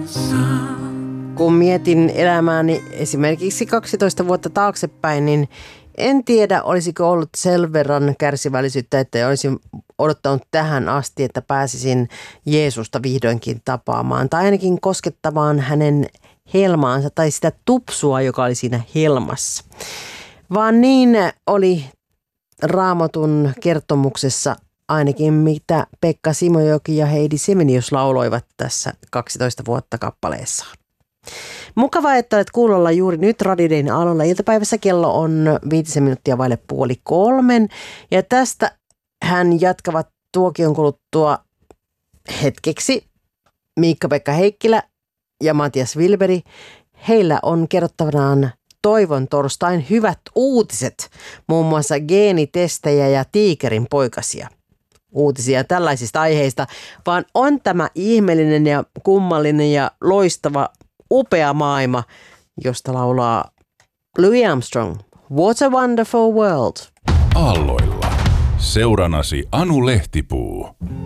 Kun mietin elämääni esimerkiksi 12 vuotta taaksepäin, niin en tiedä, olisiko ollut sen verran kärsivällisyyttä, että olisin odottanut tähän asti, että pääsisin Jeesusta vihdoinkin tapaamaan tai ainakin koskettamaan hänen helmaansa tai sitä tupsua, joka oli siinä helmassa. Vaan niin oli Raamatun kertomuksessa ainakin mitä Pekka Simojoki ja Heidi Semenius lauloivat tässä 12 vuotta kappaleessaan. Mukavaa, että olet kuulolla juuri nyt Radiodein aloilla. Iltapäivässä kello on 5 minuuttia vaille 2:30. Ja tästä hän jatkavat tuokion kuluttua hetkeksi Miikka-Pekka Heikkilä ja Matias Wilberi. Heillä on kerrottavanaan Toivon torstain hyvät uutiset, muun muassa geenitestejä ja tiikerin poikasia. Uutisia tällaisista aiheista, vaan on tämä ihmeellinen ja kummallinen ja loistava, upea maailma, josta laulaa Louis Armstrong. What a wonderful world. Aalloilla. Seuranasi Anu Lehtipuu.